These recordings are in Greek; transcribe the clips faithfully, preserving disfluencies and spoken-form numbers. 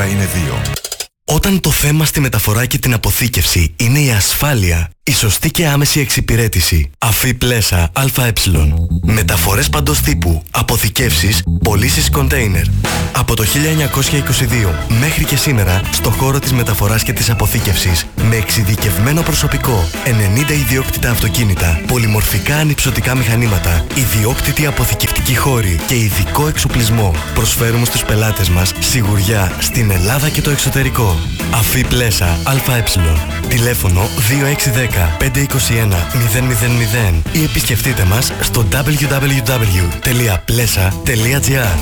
φορά είναι δύο. Όταν το θέμα στη μεταφορά και την αποθήκευση είναι η ασφάλεια, η σωστή και άμεση εξυπηρέτηση. Αφή Πλέσα ΑΕ. Μεταφορές παντός τύπου, αποθηκεύσεις, πωλήσεις κοντέινερ. Από το χίλια εννιακόσια είκοσι δύο μέχρι και σήμερα, στο χώρο της μεταφοράς και της αποθήκευσης, με εξειδικευμένο προσωπικό, ενενήντα ιδιόκτητα αυτοκίνητα, πολυμορφικά ανυψωτικά μηχανήματα, ιδιόκτητη αποθηκευτική χώρη και ειδικό εξοπλισμό, προσφέρουμε στους πελάτες μας σιγουριά στην Ελλάδα και το εξωτερικό. Αφή Πλέσα ΑΕ. Τηλέφωνο δύο έξι ένα μηδέν πέντε είκοσι ένα μηδέν μηδέν μηδέν ή επισκεφτείτε μας στο double-u double-u double-u τελεία plesa τελεία gr.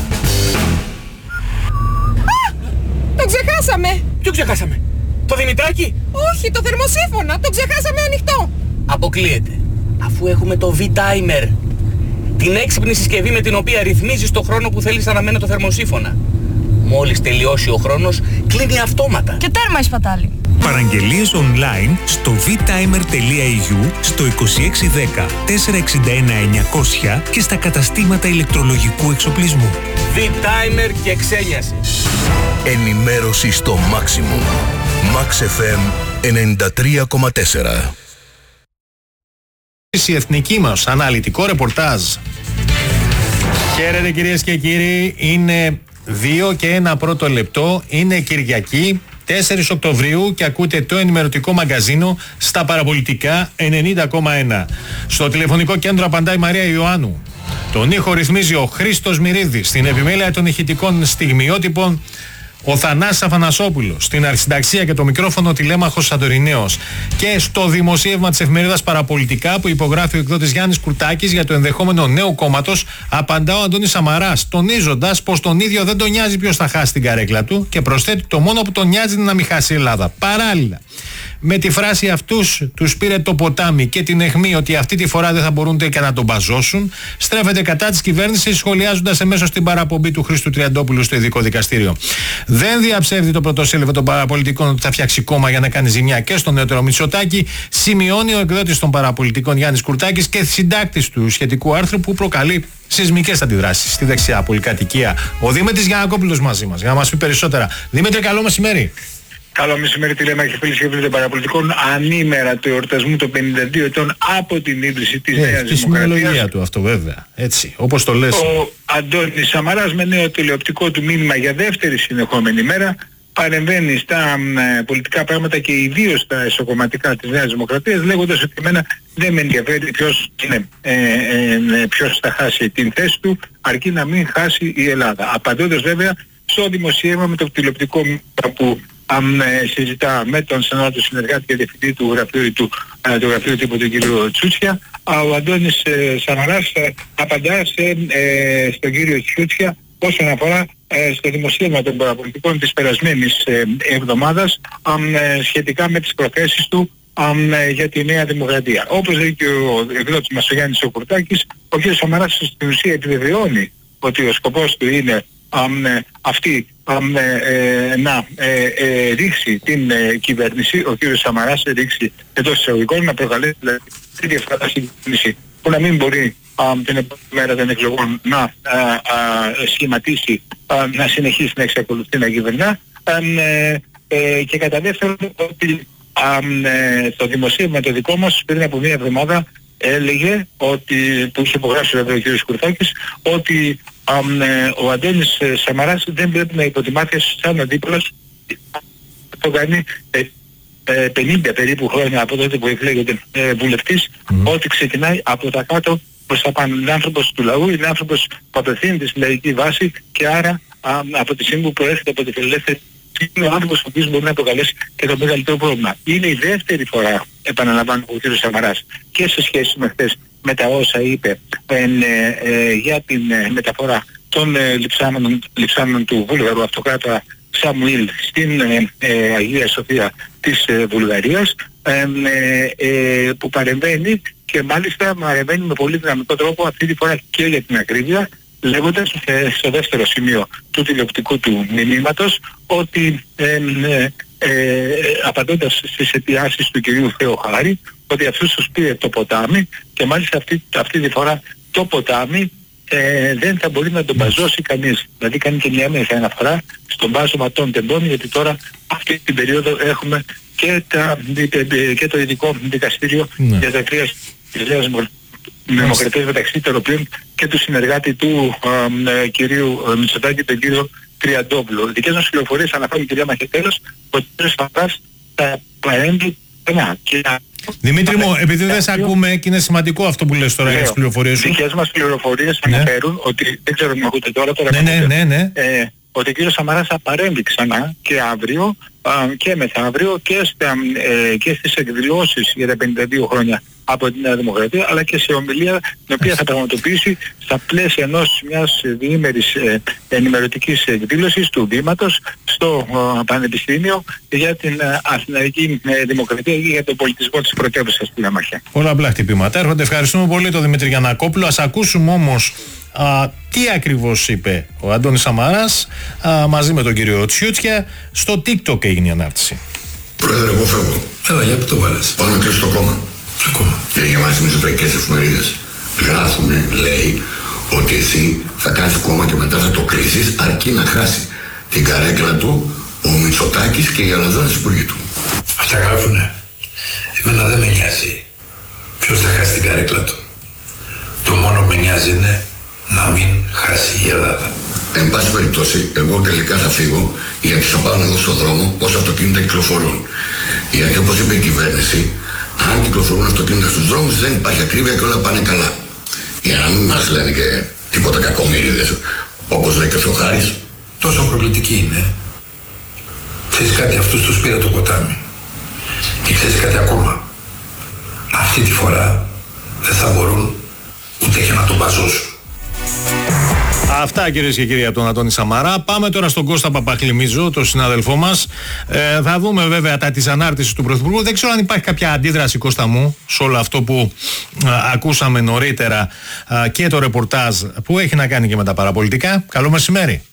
Το ξεχάσαμε! Ποιο ξεχάσαμε? Το Δημητράκι? Όχι, το θερμοσύφωνα! Το ξεχάσαμε ανοιχτό! Αποκλείεται. Αφού έχουμε το V-Timer. Την έξυπνη συσκευή με την οποία ρυθμίζεις το χρόνο που θέλεις να αναμένει το θερμοσύφωνα. Μόλις τελειώσει ο χρόνος, κλείνει αυτόματα. Και τέρμα η σπατάλη. Παραγγελίες online στο β-timer τελεία ι γιου, στο είκοσι έξι δέκα τετρακόσια εξήντα ένα εννιακόσια και στα καταστήματα ηλεκτρολογικού εξοπλισμού. V-Timer και ξένιαση. Ενημέρωση στο maximum. Max εφ εμ ενενήντα τρία κόμμα τέσσερα. Η εθνική μας αναλυτικό ρεπορτάζ. Χαίρετε κυρίες και κύριοι, είναι δύο και ένα πρώτο λεπτό, είναι Κυριακή τέσσερις Οκτωβρίου και ακούτε το ενημερωτικό μαγκαζίνο στα παραπολιτικά ενενήντα κόμμα ένα. Στο τηλεφωνικό κέντρο απαντάει η Μαρία Ιωάννου. Τον ήχο ρυθμίζει ο Χρήστος Μυρίδης. Στην επιμέλεια των ηχητικών στιγμιότυπων ο Θανάσης Αφανασόπουλος. Στην αρχισυνταξία και το μικρόφωνο τηλέμαχος Σαντορινέος. Και στο δημοσίευμα της εφημερίδας Παραπολιτικά που υπογράφει ο εκδότης Γιάννης Κουρτάκης για το ενδεχόμενο νέου κόμματος, απαντά ο Αντώνης Σαμαράς, τονίζοντας πως τον ίδιο δεν τον νοιάζει ποιος θα χάσει την καρέκλα του και προσθέτει το μόνο που τον νοιάζει είναι να μην χάσει η Ελλάδα. Παράλληλα, με τη φράση αυτούς τους πήρε το ποτάμι και την αιχμή ότι αυτή τη φορά δεν θα μπορούν και να τον μπαζώσουν, στρέφεται κατά της κυβέρνησης, σχολιάζοντας εμέσως την παραπομπή του Χρήστου Τριαντόπουλου στο ειδικό δικαστήριο. Δεν διαψεύδει το πρωτοσέλιδο των παραπολιτικών ότι θα φτιάξει κόμμα για να κάνει ζημιά και στον νεότερο Μητσοτάκη, σημειώνει ο εκδότης των παραπολιτικών Γιάννης Κουρτάκης και συντάκτης του σχετικού άρθρου που προκαλεί σεισμικές αντιδράσεις στη δεξιά πολυκατοικία. Ο Δήμητρης Γιαννακόπουλος μαζί μας για να μας πει περισσότερα. Δήμητρη, καλό μεσημέρι. Καλό μεσημέρι, τηλέμαχοι φίλοι και φίλοι των παραπολιτικών. Ανήμερα του εορτασμού των πενήντα δύο ετών από την ίδρυση της ε, Νέας Δημοκρατίας. Στη σημειολογία του αυτό βέβαια, έτσι, όπως το λες. Ο Αντώνης Σαμαράς με νέο τηλεοπτικό του μήνυμα για δεύτερη συνεχόμενη μέρα παρεμβαίνει στα ε, πολιτικά πράγματα και ιδίως στα εσωκομματικά της Νέας Δημοκρατίας, λέγοντας ότι εμένα δεν με ενδιαφέρει ποιος, είναι, ε, ε, ποιος θα χάσει την θέση του, αρκεί να μην χάσει η Ελλάδα. Απαντώντας βέβαια στο δημοσίευμα με το τηλεοπτικό που αν ε, συζητά με τον συνάδελφο συνεργάτη και διευθυντή του γραφείου, του, ε, του γραφείου τύπου του κ. Τσούτσια, ο Αντώνης ε, Σαμαράς ε, απαντά σε, ε, στον κύριο Τσούτσια όσον αφορά ε, στο δημοσίευμα των παραπολιτικών της περασμένης ε, εβδομάδας ε, σχετικά με τις προθέσεις του ε, για τη Νέα Δημοκρατία. Όπως λέει και ο εκδότης μας ο Γιάννης ο Κουρτάκης, ο κ. Σαμαράς στην ουσία επιβεβαιώνει ότι ο σκοπός του είναι Um, αυτή um, ε, να ε, ε, ρίξει την ε, κυβέρνηση, ο κύριος Σαμαράς ρίξει εντός εισαγωγικών, να προκαλέσει δηλαδή τη διαφορά στην κυβέρνηση που να μην μπορεί um, την επόμενη μέρα των εκλογών να α, α, σχηματίσει, α, να συνεχίσει να εξακολουθεί να κυβερνά um, ε, ε, και κατά δεύτερον ότι um, ε, το δημοσίευμα το δικό μας πριν από μία εβδομάδα έλεγε ότι, που είχε υπογράψει ο κ. Κουρτάκης, ότι α, ε, ο Αντώνης ε, Σαμαράς δεν πρέπει να υποτιμάται σαν αντίπολος. Το κάνει ε, ε, πενήντα περίπου χρόνια από τότε που εκλέγεται ε, βουλευτής, mm. ότι ξεκινάει από τα κάτω προς τα πάνω. Είναι άνθρωπος του λαού, είναι άνθρωπος που απευθύνεται στη λαϊκή βάση και άρα α, από τη στιγμή που προέρχεται από τη φιλελεύθερη είναι ο άνθρωπος ο οποίος μπορεί να προκαλέσει και το μεγαλύτερο πρόβλημα. Είναι η δεύτερη φορά, επαναλαμβάνω, ο κ. Σαμαράς και σε σχέση με χθες με τα όσα είπε ε, ε, για την ε, μεταφορά των ε, λειψάνων, λειψάνων του Βούλγαρου αυτοκράτορα Σαμουήλ στην ε, ε, Αγία Σοφία της ε, Βουλγαρίας ε, ε, ε, που παρεμβαίνει και μάλιστα παρεμβαίνει με πολύ δυναμικό τρόπο αυτή τη φορά και για την ακρίβεια, λέγοντας ε, στο δεύτερο σημείο του τηλεοπτικού του μηνύματος ότι ε, ε, ε, απαντώντας στις αιτιάσεις του κυρίου Θεοχάρη ότι αυτούς τους πήρε το ποτάμι και μάλιστα αυτή, αυτή τη φορά το ποτάμι ε, δεν θα μπορεί να τον μπαζώσει κανείς. Δηλαδή κάνει και μια έμεση αναφορά στον μπάζωμα των τεμπών, γιατί τώρα αυτή την περίοδο έχουμε και, τα, και το ειδικό δικαστήριο ναι. για τα κρύα της Νέας Δημοκρατίας, μεταξύ των οποίων και του συνεργάτη του ε, κυρίου Μητσοτάκη, τον κύριο Τριαντόπουλο. Δικές μας πληροφορίες αναφέρουν, κυρία Μαχαιτέλος, ότι ο κ. Σαμαράς θα παρέμβει ένα. Δημήτρη μου, επειδή δεν σε ακούμε και είναι σημαντικό αυτό που λες τώρα για τις πληροφορίες σου. Δικές μας πληροφορίες ναι. αναφέρουν ότι, δεν ξέρω αν με ακούτε τώρα, τώρα ναι, ναι, ναι, ναι. Ε, ότι ο κ. Σαμαράς θα παρέμβει ξανά και αύριο α, και μεθαύριο και, στα, ε, και στις εκδηλώσεις για τα πενήντα δύο χρόνια από την Νέα Δημοκρατία, αλλά και σε ομιλία την οποία θα πραγματοποιήσει στα πλαίσια ενός μιας διήμερης ε, ενημερωτικής εκδήλωσης του Δήματος στο ε, Πανεπιστήμιο για την ε, Αθηναϊκή ε, Δημοκρατία και για τον πολιτισμό της πρωτεύουσας του Λαμαχιά. Πολλά απλά χτυπήματα έρχονται. Ευχαριστούμε πολύ τον Δημήτρη Γιαννακόπουλο. Ας ακούσουμε όμως α, τι ακριβώς είπε ο Αντώνης Σαμαράς α, μαζί με τον κύριο Τσιούτσια. Στο TikTok έγινε η ανάρτηση. Πρόεδρε, εγώ φεύγω. Έλα, για που το βάλες. Πάμε και στο κόμμα. Στο κόμμα. Και διαβάζει μισοτραϊκές εφημερίδες. Γράφουνε, λέει, ότι εσύ θα κάνεις κόμμα και μετά θα το κλείσεις αρκεί να χάσει την καρέκλα του ο Μητσοτάκης και οι αλαζόνες υπουργοί του. Αυτά γράφουνε. Εμένα δεν με νοιάζει ποιος θα χάσει την καρέκλα του. Το μόνο που με νοιάζει είναι να μην χάσει η Ελλάδα. Εν πάση περιπτώσει, εγώ τελικά θα φύγω γιατί θα πάω εδώ στον δρόμο πόσα αυτοκίνητα κυκλοφορούν. Γιατί όπως είπε η κυβέρνηση, αν κυκλοφορούν αυτοκίνητα στους δρόμους δεν υπάρχει ακρίβεια και όλα πάνε καλά. Για να μην μας λένε και τίποτα κακομοίριδες, όπως λέει και ο Θεοχάρης. Τόσο προκλητική είναι. Ξέρεις κάτι, αυτούς τους πήρα το ποτάμι. Και ξέρεις κάτι ακόμα. Αυτή τη φορά δεν θα μπορούν ούτε και να τον μπαζώσουν. Αυτά, κυρίες και κύριοι, από τον Αντώνη Σαμαρά. Πάμε τώρα στον Κώστα Παπαχλημίζο, τον συνάδελφό μας. Ε, θα δούμε βέβαια τα της ανάρτησης του Πρωθυπουργού. Δεν ξέρω αν υπάρχει κάποια αντίδραση, Κώστα μου, σε όλο αυτό που α, ακούσαμε νωρίτερα α, και το ρεπορτάζ που έχει να κάνει και με τα παραπολιτικά. Καλό μεσημέρι.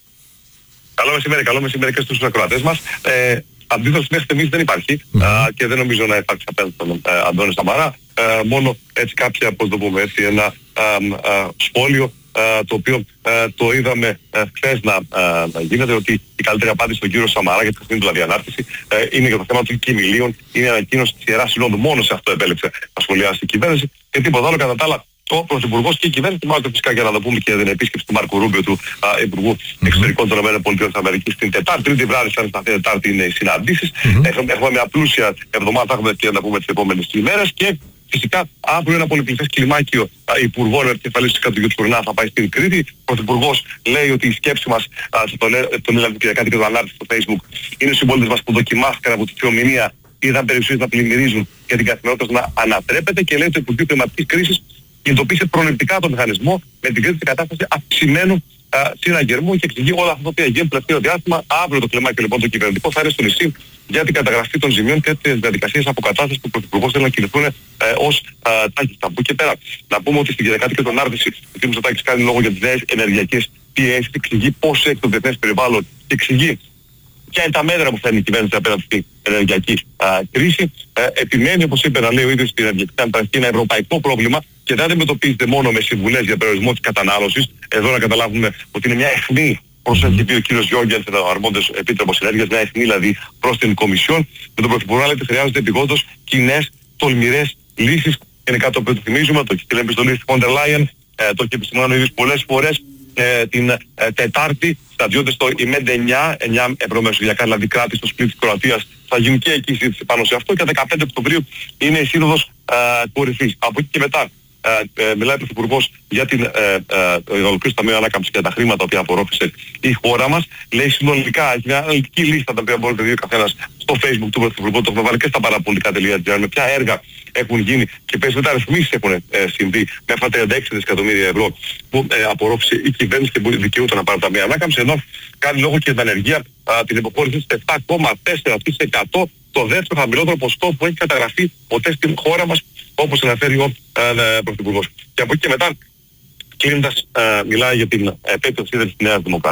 Καλό μεσημέρι, καλό μεσημέρι και στους ακροατές μας. Ε, αντίθεση μέχρι στιγμής δεν υπάρχει mm. α, και δεν νομίζω να υπάρξει απέναντι στον ε, Αντώνη Σαμαρά. Ε, μόνο έτσι κάποια, πώς το πούμε έτσι, ένα α, α, σχόλιο Uh, το οποίο uh, το είδαμε uh, χθες να, uh, να γίνεται, ότι η καλύτερη απάντηση στον κύριο Σαμαρά για τη χθεσινή δηλαδή ανάρτηση uh, είναι για το θέμα των κοιμηλίων, είναι ανακοίνωση της Ιεράς Συνόδου. Μόνο σε αυτό επέλεξε να σχολιάσει η κυβέρνηση και τίποτα άλλο. Κατά τα άλλα, ο Πρωθυπουργός και η κυβέρνηση, μάλλον φυσικά για να το πούμε και την επίσκεψη του Μάρκου Ρούμπιο, του uh, Υπουργού mm-hmm. Εξωτερικών των ΗΠΑ την Τετάρτη, Τρίτη βράδυ, σαν σταθή Τετάρτη είναι οι συναντήσεις. Mm-hmm. Έχουμε, έχουμε μια πλούσια εβδομάδα, έχουμε και να πούμε τις επόμενες ημέρες και φυσικά, αύριο ένα πολυπληθές κλιμάκιο υπουργών με επικεφαλής του κ. Κουρνά θα πάει στην Κρήτη. Ο Πρωθυπουργός λέει ότι η σκέψη μας, τον, τον έλαβε και κάτι και το ανάρτησε στο Facebook, είναι οι συμπολίτες μας που δοκιμάστηκαν από τη θεομηνία, είδαν περιουσίες να πλημμυρίζουν και την καθημερινότητα να ανατρέπεται, και λέει ότι το Υπουργείο Κλιματικής Κρίσης κινητοποίησε προληπτικά τον μηχανισμό με την κρίση της κατάστασης αυξημένου συναγερμού και εξηγεί όλα αυτά τα οποία γίνουν τελευταίο διάστημα. Αύριο το κλιμάκιο λοιπόν το κυβερνητικό θα είναι στο νησί για την καταγραφή των ζημιών και τις διαδικασίες αποκατάστασης που ο Πρωθυπουργός θέλει να κινηθούν ε, ως τάχιστα. Από εκεί πέρα, να πούμε ότι στην δεκαετία και τον άρτηση ο κ. Μητσοτάκης κάνει λόγο για τις νέες ενεργειακές πιέσεις, εξηγεί πώς έχει το διεθνές περιβάλλον και εξηγεί ποια είναι τα μέτρα που φέρνει η κυβέρνηση απέναντι στην ενεργειακή α, κρίση. Ε, επιμένει, όπως είπε, να λέει ο ίδιος, στην ενεργειακή ανταλλαγή ένα ευρωπαϊκό πρόβλημα και δεν αντιμετωπίζεται μόνο με συμβουλές για περιορισμό της κατανάλωσης. Εδώ να καταλάβουμε ότι είναι μια αιχμή προς mm-hmm. ο κύριος Γιώργιανς, ο αρμόδιος επίτροπος ενέργειας, μια αιχμή δηλαδή προς την Κομισιόν. Με τον Πρωθυπουργό λέει ότι χρειάζονται επιγόντως κοινές, τολμηρές λύσεις. Είναι κάτι το οποίο το θυμίζουμε, το έχει στείλει επιστολή στη Φόντερ Λάιεν, το έχει επισημάνει ο ίδιος πολλές φορές. Ε, την ε, Τετάρτη στρατιώτες στο ΙΜΕΝΤ εννιά, εννιά ευρωμεσογειακά δηλαδή κράτη στο σπίτι της Κροατίας, θα γίνει και εκεί συζήτηση πάνω σε αυτό, και δεκαπέντε Οκτωβρίου είναι η σύνοδος ε, κορυφής. Από εκεί και μετά ε, ε, μιλάει ο Πρωθυπουργός για την ε, ε, ολοκλήρωση Ταμείου Ανάκαμψης και τα χρήματα που απορρόφησε η χώρα μας. Λέει συνολικά, έχει μια αναλυτική λίστα τα οποία μπορείτε να δει ο καθένας στο Facebook του Πρωθυπουργού, το έχουμε βάλει και στα παραπολιτικά.gr με ποια έργα έχουν γίνει και πες μεταρρυθμίσεις έχουν ε, συμβεί με αυτά τα τριάντα έξι δισεκατομμύρια ευρώ που ε, απορρόφησε η κυβέρνηση και που δικαιούται να πάρει τα μία ανάκαμψη, ενώ κάνει λόγο και την ανεργία α, την υποχώρηση της επτά κόμμα τέσσερα τοις εκατό, το δεύτερο χαμηλότερο ποσοστό που έχει καταγραφεί ποτέ στην χώρα μας, όπως αναφέρει ο ε, Πρωθυπουργός. Και από εκεί και μετά, κλείνοντας, ε, μιλάει για την επέτειο της ίδρυσης της Νέας Δημοκρατίας,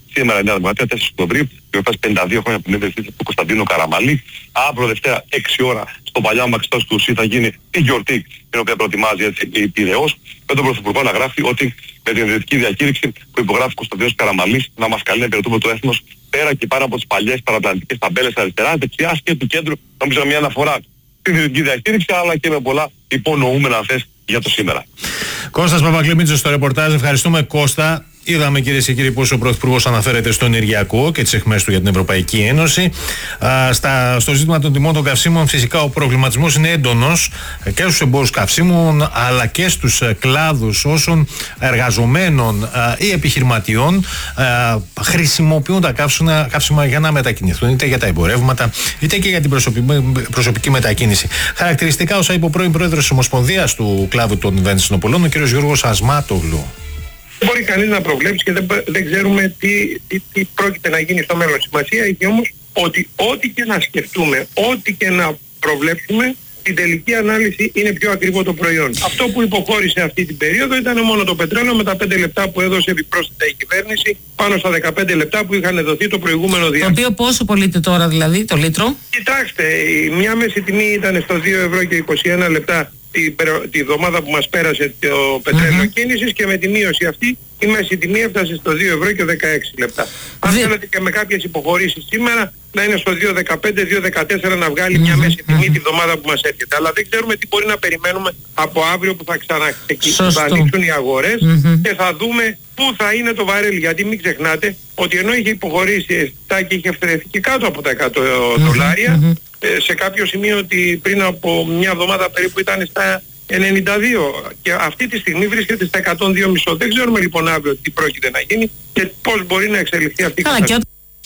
Σήμερα η Νέα Δημοκρατία τέσσερις Οκτωβρίου, γιορτάζει πενήντα δύο χρόνια από την ίδρυση του Κωνσταντίνου Καραμαλή. Αύριο Δευτέρα έξι ώρα στο παλιά Μαξιτός του ΣΥ θα γίνει η γιορτή την οποία προετοιμάζει έτσι η Πειραιώς, με τον Πρωθυπουργό να γράφει ότι με την ιδρυτική διακήρυξη που υπογράφει ο Κωνσταντίνος Καραμαλής να μας καλεί να υπηρετούμε το έθνος πέρα και πάνω από τις παλιές παρατλαντικές ταμπέλες αριστερά, δεξιάς και του κέντρου, νομίζω μια αναφορά στην ιδρυτική διακήρυξη αλλά και με πολλά υπονοούμενα θες για το σήμερα. Κώστας Παπακλημίτσος στο ρεπορτάζ. Ευχαριστούμε, Κώστα. Είδαμε, κυρίες και κύριοι, πώς ο Πρωθυπουργός αναφέρεται στο ενεργειακό και τις αιχμές του για την Ευρωπαϊκή Ένωση. Α, στα, στο ζήτημα των τιμών των καυσίμων, φυσικά ο προβληματισμός είναι έντονος και στους εμπόρους καυσίμων, αλλά και στους κλάδους όσων εργαζομένων α, ή επιχειρηματιών α, χρησιμοποιούν τα καύσιμα, καύσιμα για να μετακινηθούν, είτε για τα εμπορεύματα, είτε και για την προσωπική, προσωπική μετακίνηση. Χαρακτηριστικά, όσα είπε ο πρώην πρόεδρος της Ομοσπονδίας του κλάδου των βενζινοπολών, ο κ. Γιώργος Ασμάτογλου. Μπορεί κανείς να προβλέψει και δεν, δεν ξέρουμε τι, τι, τι πρόκειται να γίνει στο μέλλον. Σημασία έχει όμως ότι ό,τι και να σκεφτούμε, ό,τι και να προβλέψουμε, στην τελική ανάλυση είναι πιο ακριβό το προϊόν. Αυτό που υποχώρησε αυτή την περίοδο ήταν μόνο το πετρέλαιο με τα πέντε λεπτά που έδωσε επιπρόσθετα η κυβέρνηση πάνω στα δεκαπέντε λεπτά που είχαν δοθεί το προηγούμενο διάστημα. Το οποίο πόσο πωλείται τώρα δηλαδή, το λίτρο? Κοιτάξτε, μια μέση τιμή ήταν στο δύο ευρώ και είκοσι ένα λεπτά τη, τη εβδομάδα που μας πέρασε το πετρέλαιο mm-hmm. κίνησης, και με τη μείωση αυτή η μέση τιμή έφτασε στο δύο ευρώ και δεκαέξι λεπτά. Αν Δι... θέλετε και με κάποιες υποχωρήσεις σήμερα να είναι στο δύο δεκαπέντε δύο δεκατέσσερα να βγάλει mm-hmm. μια μέση τιμή mm-hmm. τη εβδομάδα που μας έρχεται. Αλλά δεν ξέρουμε τι μπορεί να περιμένουμε από αύριο που θα ξαναξεκινήσουν, θα ανοίξουν οι αγορές mm-hmm. και θα δούμε πού θα είναι το βαρέλι. Γιατί μην ξεχνάτε ότι ενώ είχε υποχωρήσει επτά και είχε αυτερεθεί και κάτω από τα εκατό mm-hmm. δολάρια, mm-hmm. σε κάποιο σημείο ότι πριν από μια εβδομάδα περίπου ήταν στα ενενήντα δύο και αυτή τη στιγμή βρίσκεται στα εκατόν δύο κόμμα πέντε. Δεν ξέρουμε λοιπόν αύριο τι πρόκειται να γίνει και πώς μπορεί να εξελιχθεί αυτή η κατάσταση.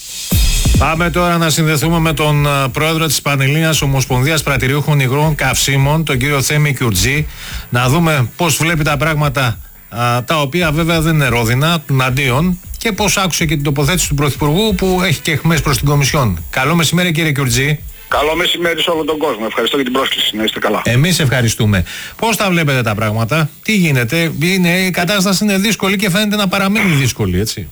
Πάμε τώρα να συνδεθούμε με τον uh, πρόεδρο της Πανελλήνιας Ομοσπονδίας Πρατηριούχων Υγρών Καυσίμων, τον κύριο Θέμη Κιουρτζή, να δούμε πώς βλέπει τα πράγματα, uh, τα οποία βέβαια δεν είναι ρόδινα, του αντίον, και πώς άκουσε και την τοποθέτηση του Πρωθυπουργού που έχει και αιχμές προς την Κομισιόν. Καλό μεσημέρι, κύριε Κιουρτζή. Καλό μεσημέρι σε όλο τον κόσμο. Ευχαριστώ για την πρόσκληση. Να είστε καλά. Εμείς ευχαριστούμε. Πώς τα βλέπετε τα πράγματα, τι γίνεται? Είναι, η κατάσταση είναι δύσκολη και φαίνεται να παραμένει δύσκολη, έτσι?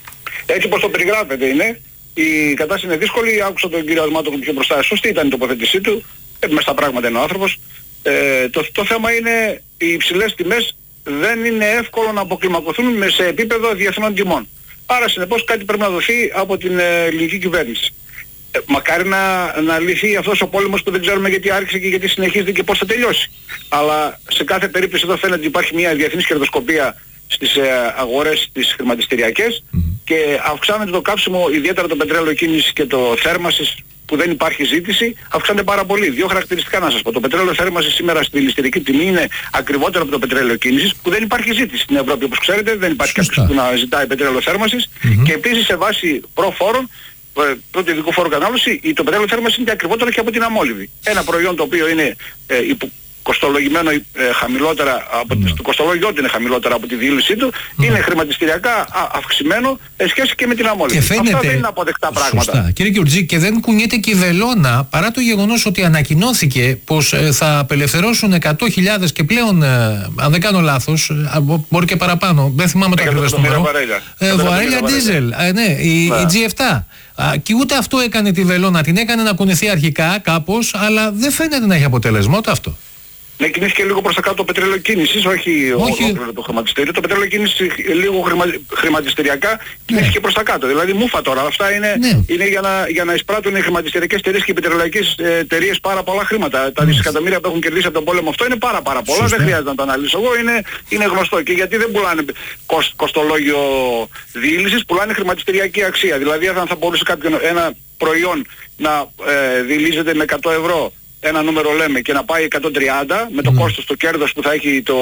Έτσι πως το περιγράφετε είναι. Η κατάσταση είναι δύσκολη. Άκουσα τον κύριο Ασμάτογλου πιο μπροστά. Σωστή ήταν η τοποθέτησή του. Ε, μες στα πράγματα είναι ο άνθρωπος. Ε, το, το θέμα είναι οι υψηλές τιμές δεν είναι εύκολο να αποκλιμακωθούν σε επίπεδο διεθνών τιμών. Άρα συνεπώς κάτι πρέπει να δοθεί από την ε, ελληνική κυβέρνηση. Ε, μακάρι να, να λυθεί αυτός ο πόλεμος που δεν ξέρουμε γιατί άρχισε και γιατί συνεχίζεται και πώς θα τελειώσει. Αλλά σε κάθε περίπτωση εδώ φαίνεται ότι υπάρχει μια διεθνής κερδοσκοπία στις ε, αγορές τις χρηματιστηριακές mm-hmm. και αυξάνεται το καύσιμο, ιδιαίτερα το πετρέλαιο κίνησης και το θέρμασης που δεν υπάρχει ζήτηση, αυξάνεται πάρα πολύ. Δύο χαρακτηριστικά να σας πω. Το πετρέλαιο θέρμασης σήμερα στη ληστηρική τιμή είναι ακριβότερο από το πετρέλαιο κίνησης που δεν υπάρχει ζήτηση στην Ευρώπη, όπως ξέρετε. Δεν υπάρχει κάποιος που να ζητάει πετρέλαιο θέρμασης mm-hmm. και επίσης σε βάση προφόρων, πρώτο ειδικού φόρου κατανάλωση, το πετρέλαιο θέρμανσης είναι και ακριβότερο και από την αμόλυβη. Ένα προϊόν το οποίο είναι ε, υπο, κοστολογημένο ε, χαμηλότερα, από, mm. το κοστολόγιο του είναι χαμηλότερα από τη διήλυσή του, mm. είναι χρηματιστηριακά α, αυξημένο σε σχέση και με την αμόλυβη. Φαίνεται... Αυτά δεν είναι αποδεκτά πράγματα. Σωστά. Κύριε Κιουρτζή, και δεν κουνιέται και η βελόνα, παρά το γεγονός ότι ανακοινώθηκε πως ε, θα απελευθερώσουν εκατό χιλιάδες και πλέον, ε, αν δεν κάνω λάθος, ε, μπορεί και παραπάνω, δεν θυμάμαι το ακριβές νούμερο. Βαρέλια ντίζελ, ναι, η, η τζι επτά. Α, και ούτε αυτό έκανε τη βελόνα, την έκανε να κουνηθεί αρχικά κάπως, αλλά δεν φαίνεται να έχει αποτέλεσμα ούτε αυτό. Ναι, κινήθηκε λίγο προς τα κάτω το πετρέλαιο κίνησης, όχι, όχι. Όλο το χρηματιστήριο. Το πετρέλαιο κίνησης λίγο χρημα, χρηματιστηριακά κινήθηκε ναι. προς τα κάτω. Δηλαδή μούφα τώρα. Αυτά είναι, ναι. είναι για, να, για να εισπράττουν οι χρηματιστηριακές εταιρείες και οι πετρελαϊκές εταιρείες πάρα πολλά χρήματα. Mm. Τα δισεκατομμύρια που έχουν κερδίσει από τον πόλεμο αυτό είναι πάρα πάρα πολλά. Σωστά. Δεν χρειάζεται να το αναλύσω εγώ. Είναι, είναι γνωστό. Και γιατί δεν πουλάνε κοσ, κοστολόγιο διήλυσης, πουλάνε χρηματιστηριακή αξία. Δηλαδή αν θα μπορούσε κάποιο ένα προϊόν να ε, διηλύζεται με εκατό ευρώ, ένα νούμερο λέμε, και να πάει εκατόν τριάντα με το mm. κόστος, το κέρδος που θα έχει το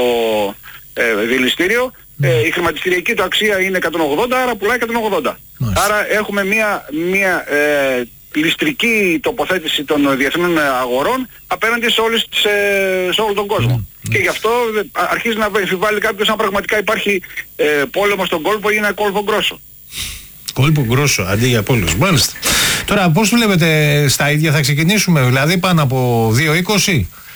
ε, διελιστήριο, mm. ε, η χρηματιστηριακή του αξία είναι εκατόν ογδόντα, άρα πουλάει εκατόν ογδόντα. Mm. Άρα έχουμε μια, μια ε, ληστρική τοποθέτηση των διεθνών αγορών απέναντι σε, όλες, σε, σε όλο τον κόσμο. Mm. Και γι' αυτό αρχίζει να εμφιβάλλει κάποιος αν πραγματικά υπάρχει ε, πόλεμο στον κόλπο ή ένα κόλπο γκρόσο. Κόλπο γκρόσο, αντί για πόλεμο. Μάλιστα. Τώρα πώς βλέπετε στα ίδια θα ξεκινήσουμε, δηλαδή πάνω από δύο είκοσι?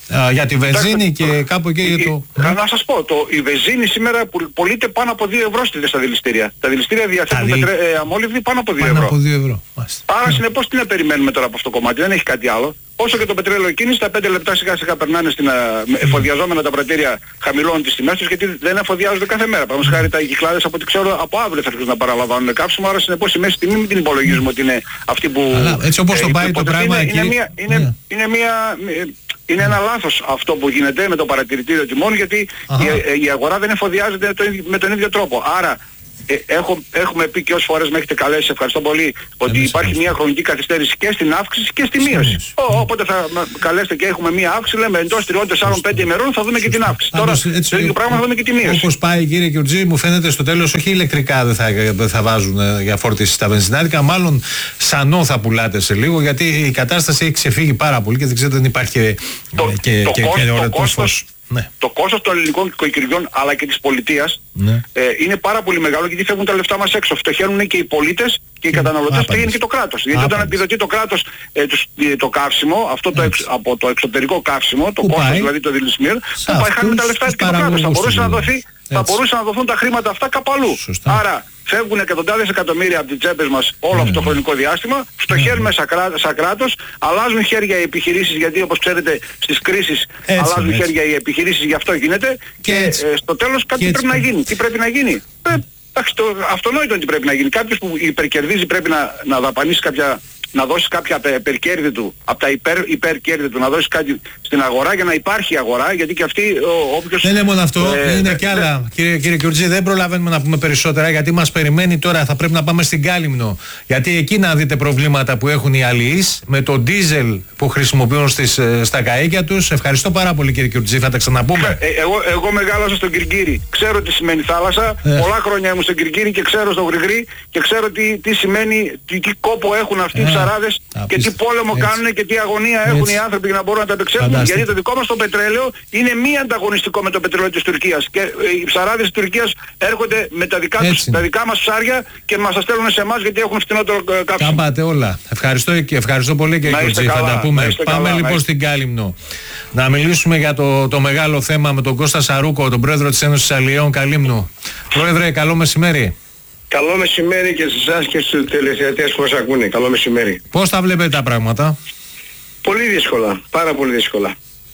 Α, για τη βενζίνη και κάπου εκεί για το... Ε, να σας πω, το, η βενζίνη σήμερα πωλείται πάνω από δύο ευρώ στα δηληστήρια. Τα δηληστήρια διαθέτουν δι... πετρε... ε, αμόλυβδη πάνω από δύο ευρώ. Πάνω από δύο ευρώ. Άρα συνεπώς τι να περιμένουμε τώρα από αυτό το κομμάτι, δεν έχει κάτι άλλο. Όσο και το πετρέλαιο κίνηση, τα πέντε λεπτά σιγά σιγά περνάνε στην, uh, εφοδιαζόμενα τα πρατήρια χαμηλώνουν τις τιμές τους, γιατί δεν εφοδιάζονται κάθε μέρα. Παραδείγματος χάρη τα κυκλάδες από ό,τι ξέρω από αύριο θα αρχίσουν να παραλαμβάνουν καύσιμο, άρα συνεπώς η μέση τιμή μην την υπολογίζουμε ότι είναι αυτή που... Αλλά έτσι όπως ε, το πάει το πράγμα είναι, εκεί... είναι, μια, είναι, yeah. είναι, μια, είναι ένα λάθος αυτό που γίνεται με το παρατηρητήριο τιμών, γιατί η, η αγορά δεν εφοδιάζεται το, με τον ίδιο τρόπο. Άρα Ε, έχω, έχουμε πει και όσες φορές με έχετε καλέσει, ευχαριστώ πολύ, ότι Εμείς υπάρχει εμείς. μια χρονική καθυστέρηση και στην αύξηση και στη μείωση. Ο, οπότε θα καλέσετε και έχουμε μια αύξηση, λέμε εντός τριών, τεσσάρων, πέντε ημερών θα δούμε και την αύξηση. Τώρα έτσι, το ίδιο πράγμα θα δούμε και τη μείωση. Όπως πάει κύριε Κιουρτζή, μου φαίνεται στο τέλος όχι ηλεκτρικά δεν θα, δεν θα βάζουν για φόρτιση στα βενζινάδικα, μάλλον σανό θα πουλάτε σε λίγο, γιατί η κατάσταση έχει ξεφύγει πάρα πολύ και δεν ξέρω δεν υπάρχει το, και, το, και, το, και, το, και κόστος. Ναι. Το κόστος των ελληνικών οικοκυριών αλλά και της πολιτείας ναι. ε, είναι πάρα πολύ μεγάλο, γιατί φεύγουν τα λεφτά μας έξω. Φτωχαίνουν και οι πολίτες και οι καταναλωτές, φτωχαίνει και το κράτος. Γιατί όταν επιδοτεί το κράτος ε, το, το καύσιμο, αυτό το εξ, από το εξωτερικό καύσιμο, το κόστος δηλαδή το δηλησμίρ, που πάει χάνουμε τα λεφτά και το κράτος. Θα μπορούσε να δοθεί, θα μπορούσαν να δοθούν τα χρήματα αυτά κάπου αλλού. Άρα φεύγουν εκατοντάδες εκατομμύρια από τις τσέπες μας όλο αυτό το χρονικό διάστημα, φτωχαίνουμε σαν, κρά, σαν κράτος, αλλάζουν χέρια οι επιχειρήσεις, γιατί όπως ξέρετε στις κρίσεις έτσι, αλλάζουν έτσι. χέρια οι επιχειρήσεις, γι' αυτό γίνεται και, και ε, στο τέλος κάτι πρέπει να γίνει. Τι πρέπει να γίνει. Ε, εντάξει, το αυτονόητο είναι τι πρέπει να γίνει. Κάποιος που υπερκερδίζει πρέπει να, να δαπανίσει κάποια... να δώσει κάποια υπερκέρδη του, από τα υπερ, υπερκέρδη του, να δώσει κάτι στην αγορά για να υπάρχει αγορά, γιατί και αυτή ο, όποιος... Δεν είναι μόνο αυτό, ε, είναι ε, και άλλα. Ε, κύριε, κύριε Κιουρτζή, δεν προλαβαίνουμε να πούμε περισσότερα, γιατί μας περιμένει τώρα, θα πρέπει να πάμε στην Κάλυμνο, γιατί εκεί να δείτε προβλήματα που έχουν οι αλληλείς, με το ντίζελ που χρησιμοποιούν στις, στα καΐκια τους. Ευχαριστώ πάρα πολύ κύριε Κιουρτζή, θα τα ξαναπούμε. Ε, εγώ, εγώ μεγάλωσα στον Κυρκύρη, ξέρω τι σημαίνει θάλασσα, ε. πολλά χρόνια ήμουν στον Κυρκύρη και ξέρω στον Γρηγρή και ξέρω τι, τι σημαίνει, τι, τι κόπο έχουν αυτοί οι ψαράδες και τι πόλεμο έτσι. κάνουν και τι αγωνία έχουν έτσι. οι άνθρωποι για να μπορούν να τα απεξέλθουν. Γιατί το δικό μας το πετρέλαιο είναι μη ανταγωνιστικό με το πετρέλαιο της Τουρκίας. Και οι ψαράδες της Τουρκίας έρχονται με τα δικά, τους, τα δικά μας ψάρια και μας τα στέλνουν σε εμάς γιατί έχουν φτηνότερο καύσιμο. Κάμπατε όλα. Ευχαριστώ, και ευχαριστώ πολύ κύριε Κιουρτζή. Θα τα πούμε. Πάμε καλά, λοιπόν στην Κάλυμνο. Να μιλήσουμε για το, το μεγάλο θέμα με τον Κώστα Σαρούκο, τον πρόεδρο της Ένωσης Αλλιέων Καλύμνου. Πρόεδρε, καλό μεσημέρι. Καλό μεσημέρι και σε εσάς και στους τηλεθεατές που μας ακούνε. Καλό μεσημέρι. Πώς τα βλέπετε τα πράγματα? Πολύ δύσκολα. Πάρα πολύ δύσκολα.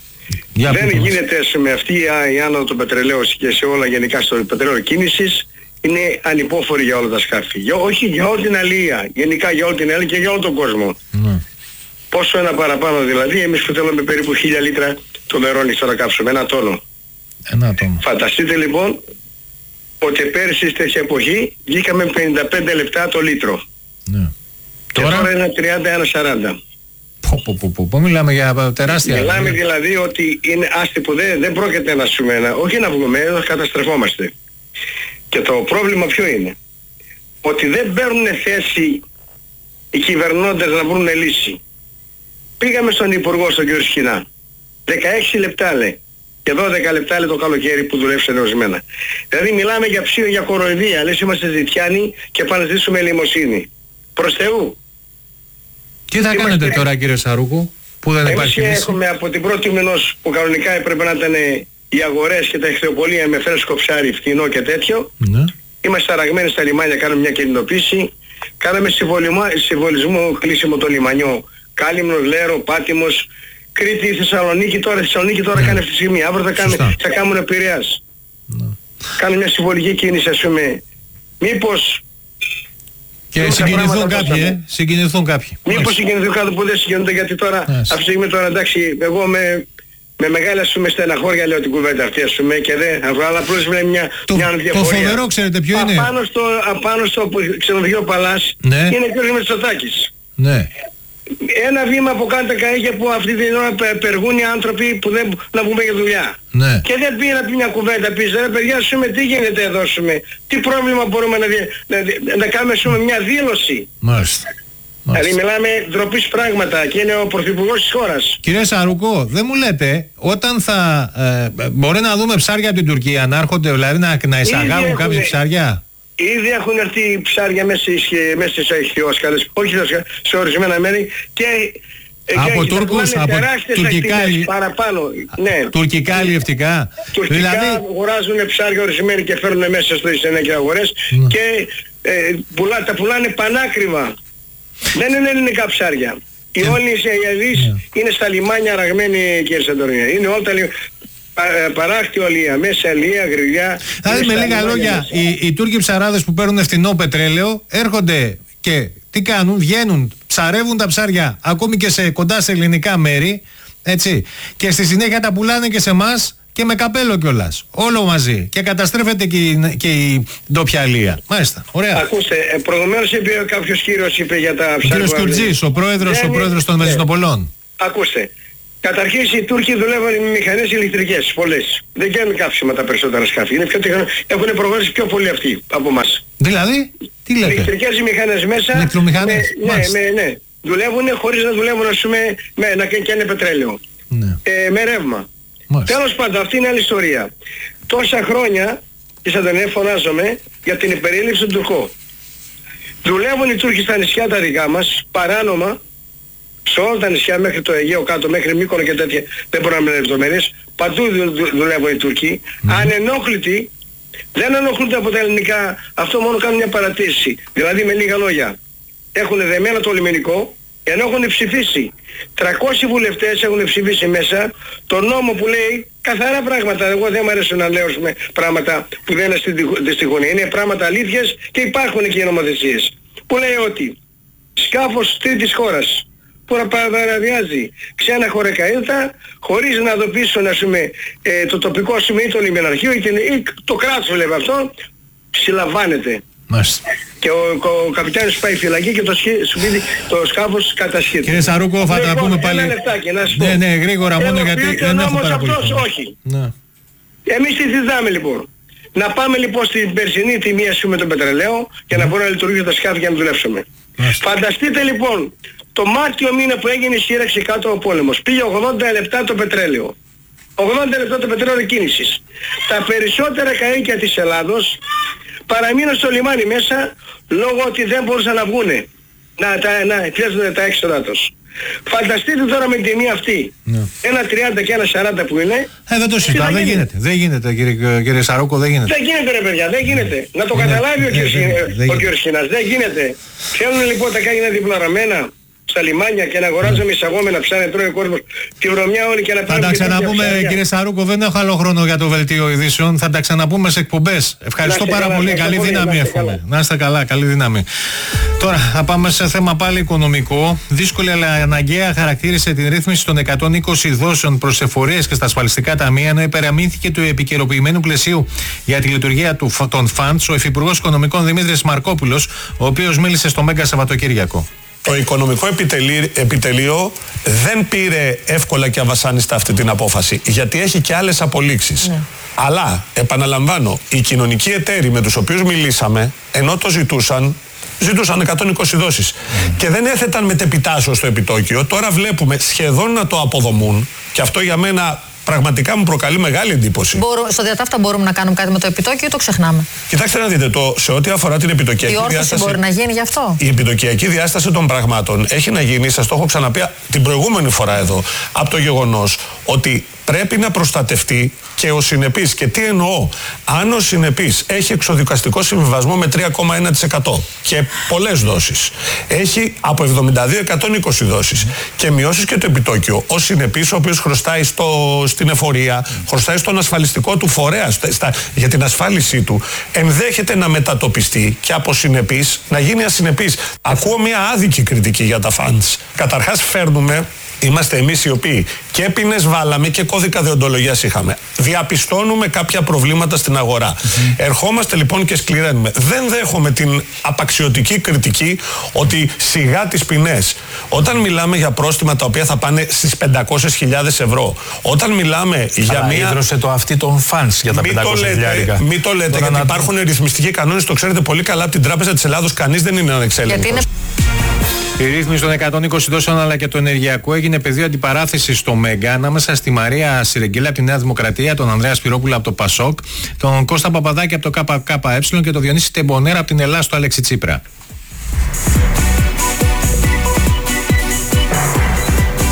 Για Δεν γίνεται με αυτή η άνοδο του πετρελαίου και σε όλα γενικά στο πετρέλαιο κίνησης. Είναι ανυπόφορη για όλα τα σκάφη. Για, όχι για όλη την αλληλεία. Γενικά για όλη την αλληλεία και για όλο τον κόσμο. Ναι. Πόσο ένα παραπάνω δηλαδή, εμείς που θέλουμε περίπου χίλια λίτρα το νερό νύχτα να κάψουμε. Ένα τόνο. Ένα τόνο. Φανταστείτε λοιπόν ότι πέρυσι στη τέτοια εποχή βγήκαμε πενήντα πέντε λεπτά το λίτρο. Ναι. Και τώρα, τώρα είναι τριάντα ένα σαράντα. Πω, πω, πω, πω, πω, μιλάμε για τεράστια. Μιλάμε δηλαδή, δηλαδή ότι είναι άστι που δεν, δεν πρόκειται να σούμε ένα, όχι να βγούμε, να καταστρεφόμαστε. Και το πρόβλημα ποιο είναι? Ότι δεν παίρνουν θέση οι κυβερνώντες να βρουν λύση. Πήγαμε στον Υπουργό, στον κύριο Σχοινά. δεκαέξι λεπτά λέει. Και δώδεκα λεπτά λέει το καλοκαίρι που δουλεύσαν ορισμένα. Δηλαδή μιλάμε για ψίο, για κοροϊδία. Λες είμαστε ζητιάνοι και πάνε να ζητήσουμε ελεημοσύνη. Προς Θεού. Τι θα είμαστε... κάνετε τώρα κύριε Σαρούκου, που δεν Εμείς υπάρχει λύση? Έχουμε από την πρώτη μηνός που κανονικά έπρεπε να ήταν οι αγορές και τα εχθεοπολία με φρέσκο ψάρι, φτηνό και τέτοιο. Ναι. Είμαστε αραγμένοι στα λιμάνια, κάνουμε μια κινητοποίηση. Κάναμε συμβολισμό κλείσιμο το λιμανιό. Κάλυμνος, Λέρο, Πάτιμος, Κρήτη, Θεσσαλονίκη. Τώρα Θεσσαλονίκη τώρα ναι. κάνει αυτή τη στιγμή. Αύριο θα, κάνουμε, θα κάνουν Πειραιάς. Ναι. Κάνουν μια συμβολική κίνηση, ας πούμε. Μήπως... Και συγκινηθούν κάποιοι, ε, συγκινηθούν κάποιοι. Μήπως συγκινηθούν κάποιοι που δεν συγκινούνται, γιατί τώρα, yes. αυτή τη στιγμή τώρα εντάξει, εγώ με, με μεγάλη ας πούμε στεναχώρια λέω την κουβέντα αυτή ας πούμε και δεν, αλλά απλώς βλέπει μια, το, μια διαφορία. Το φοβερό ξέρετε ποιο είναι? Απάνω στο, απάνω στο ξενοδοχείο Παλάς ναι. είναι ο κ. Μητσοτάκης. Ναι. Ένα βήμα που κάνουν τα καΐκια που αυτή την ώρα περγούν οι άνθρωποι που δεν να βγούμε για δουλειά. Ναι. Και δεν πήγε να πει μια κουβέντα, πεις ρε παιδιά σούμε τι γίνεται εδώ σούμε, τι πρόβλημα μπορούμε να, να, να, να κάνουμε σούμε μια δήλωση. Μάλιστα. Δηλαδή μιλάμε ντροπής πράγματα και είναι ο πρωθυπουργός της χώρας. Κύριε Σαρούκο, δεν μου λέτε όταν θα ε, μπορεί να δούμε ψάρια από την Τουρκία να έρχονται, δηλαδή να, να εισαγάγουν κάποια ψάρια? Ήδη έχουν έρθει ψάρια μέσα στις ηχθειόσκαλες, όχι σε ορισμένα μέρη και Από Τούρκους, από τουρκικά, παραπάνω, ναι. τουρκικά αλλιευτικά. Τουρκικά δηλαδή... αγοράζουν ψάρια ορισμένοι και φέρνουν μέσα στο Ισενέκια αγορές mm. και ε, πουλά, τα πουλάνε πανάκριβα. Δεν είναι ελληνικά ψάρια. Οι mm. όλοι οι Ισραηλείς mm. είναι στα λιμάνια ραγμένοι, κύριε Σαντορίνια. Είναι όλα τα λιμάνια. Παράχτη ολία, μέσα αλία, γριλιά. Δηλαδή με λίγα λόγια, οι, οι Τούρκοι ψαράδες που παίρνουν φθηνό πετρέλαιο έρχονται και τι κάνουν, βγαίνουν, ψαρεύουν τα ψάρια ακόμη και σε, κοντά σε ελληνικά μέρη, έτσι, και στη συνέχεια τα πουλάνε και σε εμάς και με καπέλο κιόλας. Όλο μαζί. Και καταστρέφεται και η, και η ντόπια αλία. Μάλιστα. Ωραία. Ακούστε, ε, προηγουμένως είπε κάποιος κύριος είπε για τα ψάρια. Ο κύριος Τουρτζής, ο πρόεδρος, ο πρόεδρος των Μεζινοπολών. Ακούστε. Καταρχήν οι Τούρκοι δουλεύουν με μηχανές ηλεκτρικές, πολλές. Δεν κάνουν καύσιμα τα περισσότερα σκάφη. Είναι πιο τεχνο... Έχουν προχωρήσει πιο πολύ αυτοί από εμάς. Δηλαδή, τι λέτε. Ηλεκτρικές μηχανές μέσα. Ηλεκτρομηχανές. Με, ναι, με, ναι. Δουλεύουν χωρίς να δουλεύουν, ας πούμε, με, να καίνε πετρέλαιο. Ναι. Ε, με ρεύμα. Μάλιστα. Τέλος πάντων, αυτή είναι άλλη ιστορία. Τόσα χρόνια, και σαν τον φωνάζομαι, για την υπερίληψη του Τουρκού. Δουλεύουν οι Τούρκοι στα νησιά τα δικά μας, παράνομα, σε όλα τα νησιά μέχρι το Αιγαίο κάτω, μέχρι Μύκονο και τέτοια, δεν μπορώ να μιλήσω λεπτομέρειες, παντού δου, δου, δουλεύουν οι Τούρκοι, mm. ανενόχλητοι, δεν ενοχλούνται από τα ελληνικά, αυτό μόνο κάνουν μια παρατήρηση. Δηλαδή με λίγα λόγια, έχουν δεμένο το λιμενικό, ενώ έχουν ψηφίσει. τριακόσιοι βουλευτές έχουν ψηφίσει μέσα το νόμο που λέει καθαρά πράγματα. Εγώ δεν μου αρέσουν να λέω με πράγματα που δεν είναι στη γωνία. Είναι πράγματα αλήθειες και υπάρχουν και οι νομοθεσίες. Που λέει ότι σκάφος τρίτης χώρας που να παραβιάζει ξένα χωρεκαΐδατα χωρίς να ειδοποιήσουν ας πούμε, ε, το τοπικό ας πούμε, ή το λιμεναρχείο ή, ή το κράτος βλέπει αυτό, συλλαμβάνεται. Μάλιστα. Και ο, ο, ο καπιτάνιος πάει φυλακή και το, σπίτι, το σκάφος κατασχείται. Κύριε Σαρούκο, θα τα πούμε πάλι. Λεπτάκι, να σου πω. Ναι, ναι, γρήγορα μόνο Έλα, γιατί δεν έχω πάρα πολύ αυτός, χρόνο. όχι. Ναι. Εμείς τι ζητάμε λοιπόν. Να πάμε λοιπόν στην περσινή τιμή ας πούμε τον πετρελαίο και να μπορούμε να λειτουργήσουμε τα σκάφη για να δουλέψουμε. Μάλιστα. Φανταστείτε λοιπόν το Μάρτιο μήνα που έγινε η σύραξη κάτω ο πόλεμος. Πήγε ογδόντα λεπτά το πετρέλαιο. ογδόντα λεπτά το πετρέλαιο κίνησης. Τα περισσότερα καΐκια της Ελλάδος παραμείνουν στο λιμάνι μέσα λόγω ότι δεν μπορούσαν να βγούνε. Να, τα, να πιέζουν τα έξοδα τους. Φανταστείτε τώρα με την τιμή αυτή. Ναι. Ένα τριάντα και ένα σαράντα που είναι. Ε, δεν το συζητάω, δεν γίνεται. Δεν γίνεται κύριε, κύριε Σαρούκο, δεν γίνεται. Δεν γίνεται ρε παιδιά, δεν γίνεται. Να το καταλάβει ο κύριος Χινάς, δεν γίνεται. Θέλουν λοιπόν τα κάγινα διπλωραμένα στα λιμάνια και να αγοράζουμε εισαγόμενα ψάρια, τρώει ο κόσμος τη βρωμιά όλοι και να πάρουμε. Θα τα ξαναπούμε κύριε Σαρούκο, δεν έχω άλλο χρόνο για το βελτίο ειδήσεων. Θα τα ξαναπούμε σε εκπομπές. Ευχαριστώ πάρα καλά, πολύ. Καλή δύναμη εύχομαι. Να είστε καλά, καλή δύναμη. Τώρα θα πάμε σε θέμα πάλι οικονομικό. Δύσκολη αλλά αναγκαία χαρακτήρισε την ρύθμιση των εκατόν είκοσι δόσεων προς εφορίες και στα ασφαλιστικά ταμεία, ενώ υπεραμείνθηκε του επικαιροποιημένου πλαισίου για τη λειτουργία του, των φαντς ο Υφυπουργός Οικονομικών Δημήτρης Μαρκόπουλος, ο οποίος μίλησε στο Μέγκα Σαββατοκύριακο. Το Οικονομικό Επιτελείο, επιτελείο δεν πήρε εύκολα και αβασάνιστα αυτή την απόφαση, γιατί έχει και άλλες απολύξεις. Ναι. Αλλά, επαναλαμβάνω, οι κοινωνικοί εταίροι με τους οποίους μιλήσαμε, ενώ το ζητούσαν, ζητούσαν εκατόν είκοσι δόσεις. Mm. Και δεν έθεταν μετεπιτάσσεως στο επιτόκιο. Τώρα βλέπουμε σχεδόν να το αποδομούν, και αυτό για μένα πραγματικά μου προκαλεί μεγάλη εντύπωση. Μπορούμε, στο διατάφτα μπορούμε να κάνουμε κάτι με το επιτόκιο ή το ξεχνάμε? Κοιτάξτε να δείτε, το, σε ό,τι αφορά την επιτοκιακή διάσταση. Η όρθωση διάσταση, μπορεί να γίνει γι' αυτό. Η επιτοκιακή διάσταση των πραγμάτων έχει να γίνει, σας το έχω ξαναπεί την προηγούμενη φορά εδώ, από το γεγονός ότι πρέπει να προστατευτεί και ο συνεπής. Και τι εννοώ? Αν ο συνεπής έχει εξοδικαστικό συμβιβασμό με τρία κόμμα ένα τοις εκατό και πολλές δόσεις, έχει από εβδομήντα δύο εκατόν είκοσι δόσεις και μειώσεις και το επιτόκιο, ο συνεπής ο οποίος χρωστάει στο, στην εφορία, χρωστάει στον ασφαλιστικό του φορέα στα, για την ασφάλισή του, ενδέχεται να μετατοπιστεί και από συνεπής να γίνει ασυνεπής. Ακούω μια άδικη κριτική για τα funds. Καταρχάς φέρνουμε, είμαστε εμείς οι οποίοι και ποινές βάλαμε και κώδικα δεοντολογίας είχαμε. Διαπιστώνουμε κάποια προβλήματα στην αγορά. Mm-hmm. Ερχόμαστε λοιπόν και σκληραίνουμε. Δεν δέχομαι την απαξιωτική κριτική ότι σιγά τις ποινές. Όταν μιλάμε για πρόστιμα τα οποία θα πάνε στις πεντακόσιες χιλιάδες ευρώ, όταν μιλάμε αλλά για μία. Ίδρωσε το αυτή των φανς για τα πεντακόσια χιλιάρικα. Μην το λέτε, γιατί να... υπάρχουν ρυθμιστικοί κανόνες, το ξέρετε πολύ καλά, από την Τράπεζα της Ελλάδος κανείς δεν είναι ανεξέλεγκτος. Είναι... Η ρύθμιση των εκατόν είκοσι δόσεων αλλά και του ενεργειακού έγινε πεδίο αντιπαράθεσης στο Μέγκα ανάμεσα στη Μαρία Σιρεγγέλα από τη Νέα Δημοκρατία, τον Ανδρέα Σπυρόπουλο από το ΠΑΣΟΚ, τον Κώστα Παπαδάκη από το ΚΚΕ και τον Διονύση Τεμπονέρα από την Ελλάδα στο Αλέξη Τσίπρα.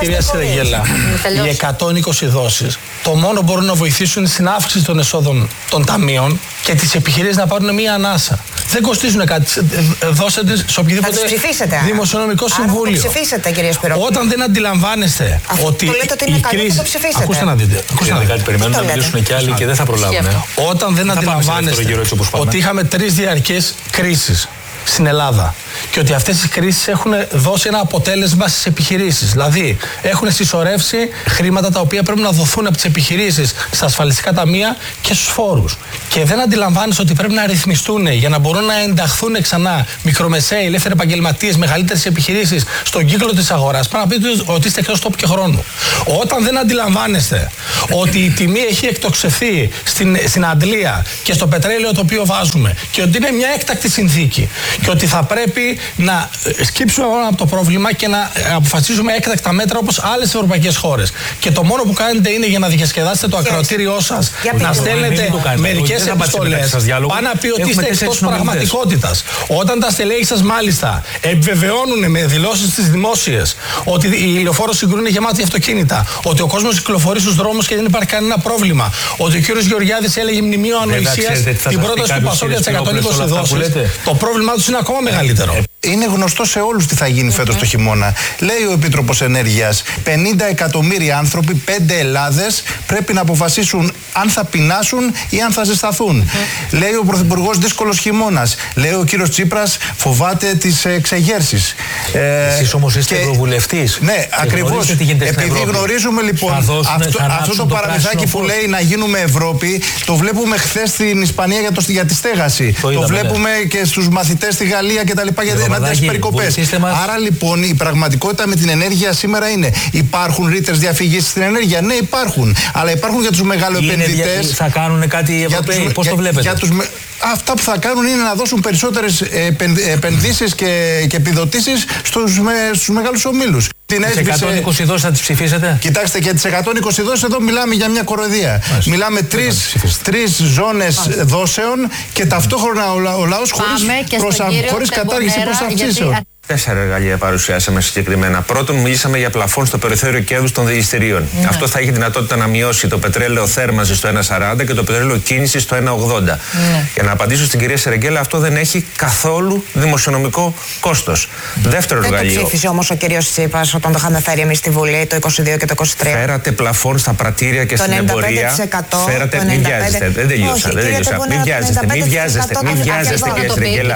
κυρία Σερεγγέλα, οι εκατόν είκοσι δόσεις το μόνο μπορούν να βοηθήσουν στην αύξηση των εσόδων των ταμείων και τις επιχειρήσεις να πάρουν μία ανάσα. Δεν κοστίζουν κάτι. Δώσετε σε οποιοδήποτε δημοσιονομικό συμβούλιο. Θα το ψηφίσετε, κύριε Σπυρό. Όταν δεν αντιλαμβάνεστε αυτό ότι. Το λέτε ότι είναι καλό, θα το ψηφίσετε. Ακούστε να δείτε. Ακούστε να δείτε. Κάτι περιμένουν να μιλήσουν και άλλοι και δεν θα προλάβουν. Όταν δεν αντιλαμβάνεστε ότι είχαμε τρεις διαρκές κρίσεις στην Ελλάδα και ότι αυτές οι κρίσεις έχουν δώσει ένα αποτέλεσμα στις επιχειρήσεις. Δηλαδή έχουν συσσωρεύσει χρήματα τα οποία πρέπει να δοθούν από τις επιχειρήσεις στα ασφαλιστικά ταμεία και στους φόρους. Και δεν αντιλαμβάνεσαι ότι πρέπει να ρυθμιστούν για να μπορούν να ενταχθούν ξανά μικρομεσαίοι, ελεύθεροι επαγγελματίες, μεγαλύτερες επιχειρήσεις στον κύκλο της αγοράς. Πρέπει να πείτε ότι είστε εκτός τόπου και χρόνου. Όταν δεν αντιλαμβάνεστε ότι η τιμή έχει εκτοξευθεί στην, στην Αντλία και στο πετρέλαιο το οποίο βάζουμε και ότι είναι μια έκτακτη συνθήκη και ότι θα πρέπει να σκύψουμε από το πρόβλημα και να αποφασίσουμε έκτακτα μέτρα όπως άλλες ευρωπαϊκές χώρες. Και το μόνο που κάνετε είναι για να διασκεδάσετε το ακροατήριό σας, να στέλνετε μερικές επιστολές. Πάνε να πει ότι είστε εκτός πραγματικότητας. Όταν τα στελέχη σας μάλιστα επιβεβαιώνουν με δηλώσεις τις δημόσιες ότι οι λεωφόροι Συγκρού είναι γεμάτοι αυτοκίνητα, ότι ο κόσμος κυκλοφορεί στους δρόμους και δεν υπάρχει κανένα πρόβλημα, ότι ο κύριος Γεωργιάδης έλεγε μνημείο ανοησίας την πρόταση του Πασόκ για τις εκατόν είκοσι δόσεις, το πρόβλημά τους είναι ακόμα μεγαλύτερο. Είναι γνωστό σε όλους τι θα γίνει φέτος το χειμώνα. Λέει ο Επίτροπος Ενέργειας, πενήντα εκατομμύρια άνθρωποι, πέντε Ελλάδες, πρέπει να αποφασίσουν αν θα πεινάσουν ή αν θα ζεσταθούν. Mm. Λέει ο Πρωθυπουργός, δύσκολος χειμώνας. Λέει ο κύριος Τσίπρας, φοβάται τις εξεγέρσεις. Εσείς όμως είστε ευρωβουλευτής. Ναι, ακριβώς. Επειδή γνωρίζουμε λοιπόν δώσουν, αυτό, αυτό το παραμυθάκι που λέει να γίνουμε Ευρώπη, το βλέπουμε χθες στην Ισπανία για, το, για τη στέγαση. Το, το είδαμε, βλέπουμε ναι. και στους μαθητές στη Γαλλία κτλ. Για τις περικοπές. Άρα λοιπόν η πραγματικότητα με την ενέργεια σήμερα είναι: υπάρχουν ρήτρες διαφυγής στην ενέργεια? Ναι, υπάρχουν. Αλλά υπάρχουν για τους μεγαλοεπενδυτές. Θα κάνουν κάτι οι Ευρωπαίοι, πώς το βλέπετε? Για τους, αυτά που θα κάνουν είναι να δώσουν περισσότερες επενδύσεις και, και επιδοτήσεις στους, με, στους μεγάλους ομίλους. Τις εκατόν είκοσι δόσεις θα τις ψηφίσετε? Κοιτάξτε, για τις εκατόν είκοσι δόσεις εδώ μιλάμε για μια κοροϊδία. Μάλιστα. Μιλάμε τρεις, τρεις ζώνες Μάλιστα. δόσεων και ταυτόχρονα ο, λα, ο λαός χωρίς, προσα, χωρίς κατάργηση προς αυξήσεων. Γιατί... Τέσσερα εργαλεία παρουσιάσαμε συγκεκριμένα. Πρώτον, μιλήσαμε για πλαφόν στο περιθώριο κέρδους των δηληστηρίων. Ναι. Αυτό θα έχει δυνατότητα να μειώσει το πετρέλαιο θέρμανση στο ένα σαράντα και το πετρέλαιο κίνηση στο ένα ογδόντα. Ναι. Για να απαντήσω στην κυρία Σερεγγέλα, αυτό δεν έχει καθόλου δημοσιονομικό κόστος. Δεύτερο δεν εργαλείο. Δεν το ψήφισε όμως ο κύριος Τσίπρας όταν το είχαμε φέρει εμείς στη Βουλή το είκοσι δύο και το είκοσι τρία. Φέρατε πλαφόν στα πρατήρια και στην εμπορία. Φέρατε. Μην βιάζεστε. Δεν τελειώσα. Μην βιάζεστε. Μην βιάζεστε. Μην βιάζεστε, κυρία Σερεγγέλα.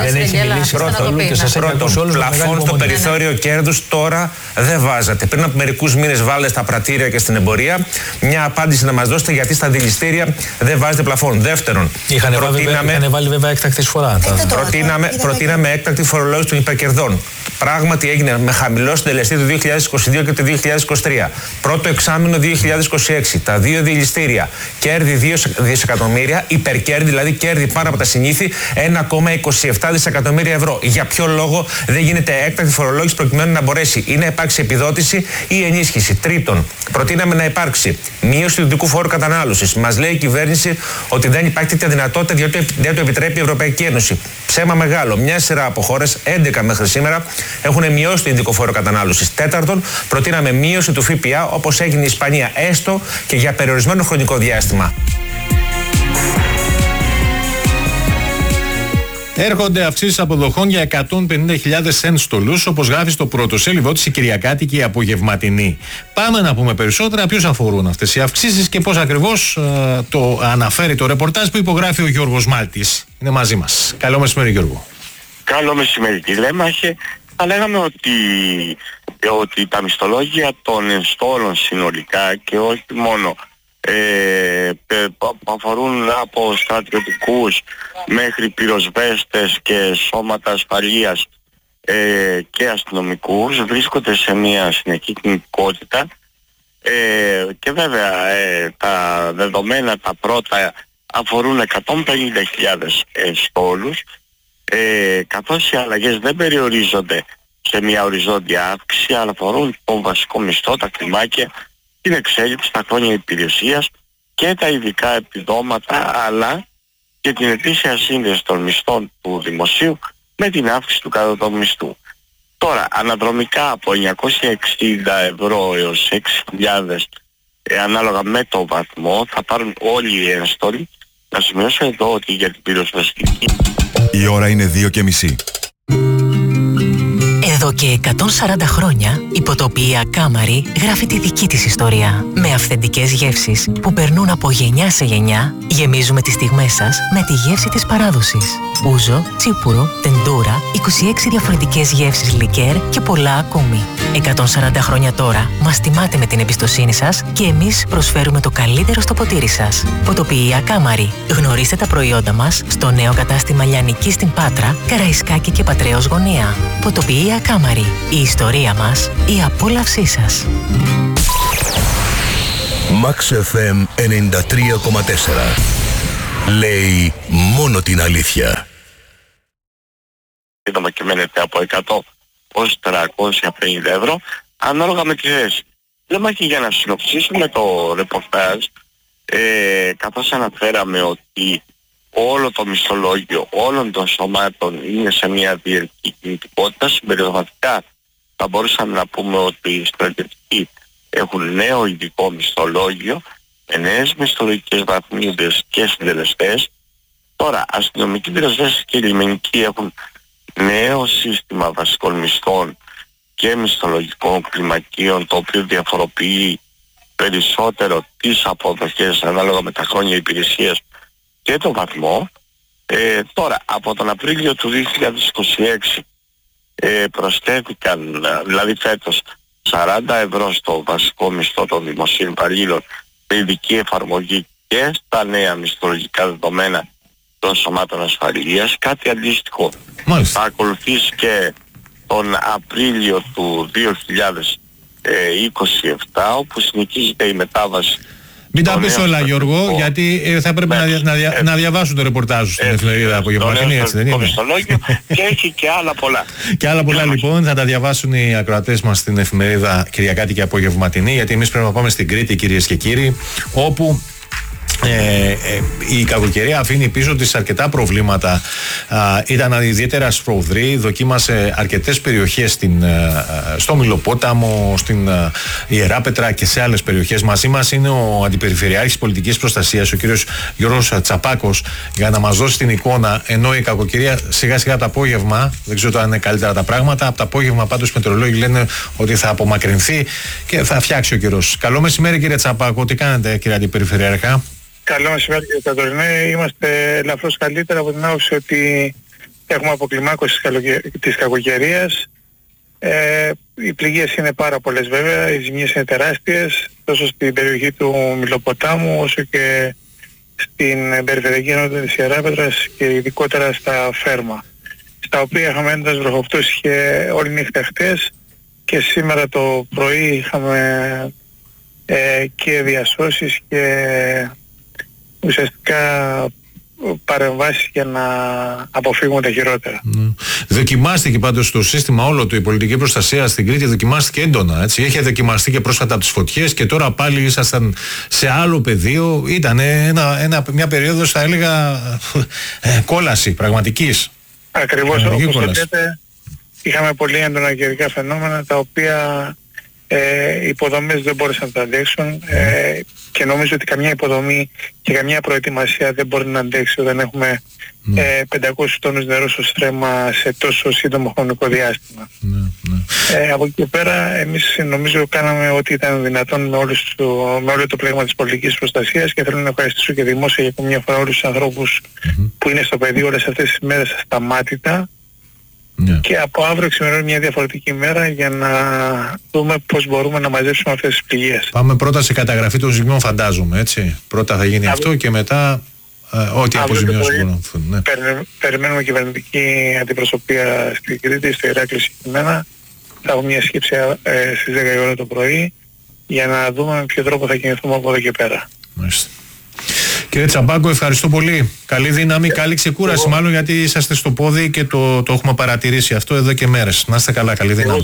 Πρώτον, πλαφόν στο περιθώριο κέρδους τώρα δεν βάζατε. Πριν από μερικούς μήνες βάλετε στα πρατήρια και στην εμπορία. Μια απάντηση να μας δώσετε γιατί στα δηληστήρια δεν βάζετε πλαφόν. Δεύτερον, είχαν προτείναμε, βάλει, βάλει βέβαια έκτακτη φορά. Προτείναμε, προτείναμε έκτακτη φορολόγηση των υπερκερδών. Πράγματι έγινε με χαμηλό συντελεστή το δύο χιλιάδες είκοσι δύο και το δύο χιλιάδες είκοσι τρία. Πρώτο εξάμηνο δύο χιλιάδες είκοσι έξι. Τα δύο δηληστήρια. Κέρδη δύο δισεκατομμύρια, υπερκέρδη, δηλαδή κέρδη πάνω από τα συνήθη ένα κόμμα είκοσι επτά δισεκατομμύρια ευρώ. Για ποιο λόγο δεν γίνεται έκτακτη φορολόγηση προκειμένου να μπορέσει ή να υπάρξει επιδότηση ή ενίσχυση? Τρίτον, προτείναμε να υπάρξει μείωση του ιδιωτικού φόρου κατανάλωσης. Μας λέει η κυβέρνηση ότι δεν υπάρχει τέτοια δυνατότητα διότι δεν το επιτρέπει η Ευρωπαϊκή Ένωση. Ψέμα μεγάλο. Μια σειρά από χώρες, έντεκα μέχρι σήμερα, έχουν μειώσει το ιδιωτικό φόρο κατανάλωσης. Τέταρτον, προτείναμε μείωση του ΦΠΑ όπως έγινε η Ισπανία, έστω και για περιορισμένο χρονικό διάστημα. Έρχονται αυξήσεις αποδοχών για εκατόν πενήντα χιλιάδες cent στολούς, όπως γράφει στο πρωτοσέλιδό της η Κυριακάτικη Απογευματινή. Πάμε να πούμε περισσότερα ποιους αφορούν αυτές οι αυξήσεις και πώς ακριβώς ε, το αναφέρει το ρεπορτάζ που υπογράφει ο Γιώργος Μάλτης. Είναι μαζί μας. Καλό μεσημέρι, Γιώργο. Καλό μεσημέρι, κύριε Λέμαχε. Θα λέγαμε ότι, ότι τα μισθολόγια των στόλων συνολικά και όχι μόνο Ε, που αφορούν από στρατιωτικούς μέχρι πυροσβέστες και σώματα ασφαλείας ε, και αστυνομικούς βρίσκονται σε μια συνεχή κινητικότητα ε, και βέβαια ε, τα δεδομένα τα πρώτα αφορούν εκατόν πενήντα χιλιάδες ε, στόλους ε, καθώς οι αλλαγές δεν περιορίζονται σε μια οριζόντια αύξηση αλλά αφορούν τον βασικό μισθό, τα κλιμάκια, την εξέλιξη, τα χρόνια υπηρεσίας και τα ειδικά επιδόματα αλλά και την ετήσια σύνδεση των μισθών του δημοσίου με την αύξηση του κατώτατου μισθού. Τώρα, αναδρομικά από εννιακόσια εξήντα ευρώ έως έξι χιλιάδες ε, ανάλογα με το βαθμό θα πάρουν όλοι οι ένστολοι. Να σημειώσω εδώ ότι για την πυροσβεστική... Η ώρα είναι δύο και μισή. Εδώ και εκατόν σαράντα χρόνια η ποτοπία Κάμαρη γράφει τη δική της ιστορία. Με αυθεντικές γεύσεις που περνούν από γενιά σε γενιά, γεμίζουμε τις στιγμές σας με τη γεύση της παράδοσης. Ούζο, τσίπουρο, τεντούρα, είκοσι έξι διαφορετικές γεύσεις λικέρ και πολλά ακόμη. εκατόν σαράντα χρόνια τώρα μας τιμάτε με την εμπιστοσύνη σας και εμείς προσφέρουμε το καλύτερο στο ποτήρι σας. Ποτοπία Κάμαρη. Γνωρίστε τα προϊόντα μας στο νέο κατάστημα Λιανική στην Πάτρα, Καραϊσκάκη και Πατρέως Γωνία. Ποτοπία Κάμαρη. Η ιστορία μας, η απόλαυσή σας. Max εφ εμ ενενήντα τρία κόμμα τέσσερα. Λέει μόνο την αλήθεια. Είδαμε και μένετε από εκατό ως τριακόσια πενήντα ευρώ ανάλογα με τη θέση. Λέμε και για να συνοψίσουμε το ρεπορτάζ, ε, καθώς αναφέραμε ότι όλο το μισθολόγιο όλων των σωμάτων είναι σε μια διαρκή κινητικότητα. Συμπεριλαμβανοματικά θα μπορούσαμε να πούμε ότι οι στρατιωτικοί έχουν νέο ειδικό μισθολόγιο, νέες μισθολογικές βαθμίδες και συντελεστές. Τώρα, αστυνομικοί πυροσβέστες και λιμενικοί έχουν νέο σύστημα βασικών μισθών και μισθολογικών κλιμακίων, το οποίο διαφοροποιεί περισσότερο τις αποδοχές ανάλογα με τα χρόνια υπηρεσίας και το βαθμό. Ε, τώρα, από τον Απρίλιο του δύο χιλιάδες είκοσι έξι ε, προσθέθηκαν, δηλαδή φέτος, σαράντα ευρώ στο βασικό μισθό των δημοσίων υπαλλήλων με ειδική εφαρμογή και στα νέα μισθολογικά δεδομένα των σωμάτων ασφαλείας. Κάτι αντίστοιχο θα ακολουθήσει και τον Απρίλιο του δύο χιλιάδες είκοσι επτά, όπου συνεχίζεται η μετάβαση. Μην τα πεις όλα, Γιώργο, στο... γιατί ε, θα πρέπει ναι, να, να, δια, ε, να διαβάσουν το ρεπορτάζ στην εφημερίδα απογευματινή, έτσι δεν είναι? Και έχει και άλλα πολλά. Και άλλα πολλά λοιπόν, θα τα διαβάσουν οι ακροατές μας στην εφημερίδα Κυριακάτη και απογευματινή, γιατί εμείς πρέπει να πάμε στην Κρήτη, κυρίες και κύριοι, όπου Ε, ε, η κακοκαιρία αφήνει πίσω της αρκετά προβλήματα. Α, ήταν ιδιαίτερα σφροδρή, δοκίμασε αρκετές περιοχές στην, α, στο Μιλοπόταμο, στην α, Ιεράπετρα και σε άλλες περιοχές. Μαζί μας είναι ο Αντιπεριφερειάρχης Πολιτικής Προστασίας, ο κύριος Γιώργος Τσαπάκος, για να μας δώσει την εικόνα, ενώ η κακοκαιρία σιγά σιγά από το απόγευμα, δεν ξέρω αν είναι καλύτερα τα πράγματα, από το απόγευμα πάντως οι μετεωρολόγοι λένε ότι θα απομακρυνθεί και θα φτιάξει ο καιρός. Καλό μεσημέρι, κύριε Τσαπάκο, τι κάνετε, κύριε Αντιπεριφερειάρχα? Καλό μεσημέρι, κύριε Κατορινέ. Είμαστε ελαφρώς καλύτερα από την άποψη ότι έχουμε αποκλιμάκωση της κακοκαιρίας. Ε, οι πληγές είναι πάρα πολλές βέβαια, οι ζημιές είναι τεράστιες, τόσο στην περιοχή του Μιλοποτάμου όσο και στην περιφερειακή ενότητα της Ιεράπετρας και ειδικότερα στα Φέρμα, στα οποία είχαμε ένταση βροχοπτώσεις και όλη νύχτα χτες, και σήμερα το πρωί είχαμε ε, και διασώσεις και ουσιαστικά παρεμβάσεις για να αποφύγουμε τα χειρότερα. Ναι. Δοκιμάστηκε πάντως το σύστημα όλο του, η πολιτική προστασία στην Κρήτη δοκιμάστηκε έντονα, έτσι. Είχε δοκιμαστεί και πρόσφατα από τις φωτιές και τώρα πάλι ήσασταν σε άλλο πεδίο. Ήταν ένα, ένα, μια περίοδος, θα έλεγα, ε, κόλαση πραγματικής. Ακριβώς, όπως λέτε, είχαμε πολύ έντονα καιρικά φαινόμενα, τα οποία ε, οι υποδομές δεν μπόρεσαν να τα αντέξουν, ε, και νομίζω ότι καμιά υποδομή και καμιά προετοιμασία δεν μπορεί να αντέξει όταν έχουμε ναι. ε, πεντακόσιους τόνους νερό στο στρέμμα σε τόσο σύντομο χρονικό διάστημα. Ναι, ναι. Ε, από εκεί και πέρα εμείς νομίζω κάναμε ό,τι ήταν δυνατόν με, όλους το, με όλο το πλέγμα της πολιτικής προστασίας, και θέλω να ευχαριστήσω και δημόσια για μια φορά όλους τους ανθρώπους mm-hmm. που είναι στο πεδίο όλες αυτές τις μέρες ασταμάτητα. Yeah. Και από αύριο ξημερώνει μια διαφορετική μέρα για να δούμε πώς μπορούμε να μαζέψουμε αυτές τις πληγές. Πάμε πρώτα σε καταγραφή των ζημιών, φαντάζομαι, έτσι. Πρώτα θα γίνει Ά, αυτό και μετά ε, ό,τι αποζημιώσεις μπορούν να δουν. Ναι. Περιμένουμε κυβερνητική αντιπροσωπεία στην Κρήτη, στο Ηράκλειο συγκεκριμένα. Θα έχουμε μια σκέψη ε, στις δέκα η ώρα το πρωί για να δούμε με ποιο τρόπο θα κινηθούμε από εδώ και πέρα. Μάλιστα. Κύριε Τσαμπάγκο, ευχαριστώ πολύ. Καλή δύναμη, καλή ξεκούραση, μάλλον γιατί είσαστε στο πόδι και το, το έχουμε παρατηρήσει αυτό εδώ και μέρες. Να είστε καλά, καλή δύναμη.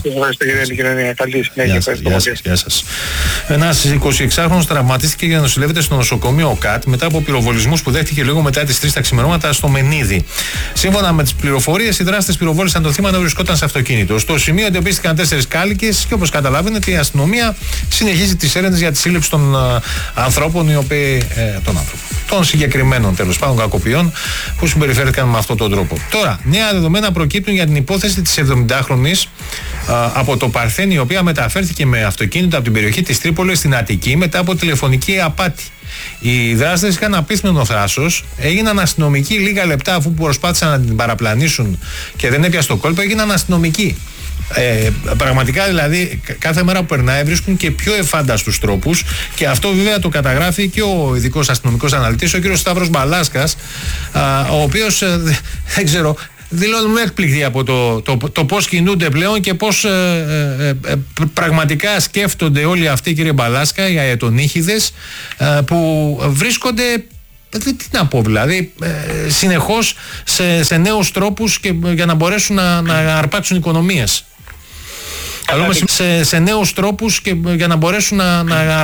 Γεια σας. Ένας εικοσιεξάχρονος τραυματίστηκε και νοσηλεύεται στο νοσοκομείο ΟΚΑΤ μετά από πυροβολισμούς που δέχτηκε λίγο μετά τις τρεις τα ξημερώματα στο Μενίδη. Σύμφωνα με τις πληροφορίες, οι δράστες πυροβόλησαν το θύμα να βρισκόταν σε αυτοκίνητο. Στο σημείο εντοπίστηκαν τέσσερις κάλικες και όπως καταλαβαίνετε η αστυνομία συνεχίζει τις έρευνες για τη σύλληψη των uh, ανθρώπων, οι οποίοι, ε, των, άνθρωπων, των συγκεκριμένων τέλος πάντων κακοποιών που συμπεριφέρθηκαν με αυτόν τον τρόπο. Τώρα, νέα δεδομένα προκύπτουν για την υπόθεση της εβδομηντάχρονης uh, από το Παρθένη, η οποία μεταφέρθηκε με αυτοκίνητο από την περιοχή της Τρίπολης στην Αττική μετά από τηλεφωνική απάτη. Οι δράστες είχαν απίθμενο θράσος, έγιναν αστυνομικοί λίγα λεπτά αφού προσπάθησαν να την παραπλανήσουν και δεν έπιασε το κόλπο, έγιναν αστυνομικοί. Ε, πραγματικά δηλαδή κάθε μέρα που περνάει βρίσκουν και πιο εφάνταστους τρόπους και αυτό βέβαια το καταγράφει και ο ειδικός αστυνομικός αναλυτής, ο κύριος Σταύρος Μπαλάσκας, α, ο οποίος ε, δεν ξέρω, δηλώνουμε έκπληκτη από το, το, το, το πώς κινούνται πλέον και πώς ε, ε, ε, πραγματικά σκέφτονται όλοι αυτοί, κύριε Μπαλάσκα, οι αετονύχηδες ε, που βρίσκονται, τι να πω δηλαδή, ε, συνεχώς σε, σε νέους τρόπους και, για να μπορέσουν να, να αρπάξουν οικονομίες. Σε, σε νέους τρόπους και για να μπορέσουν να, να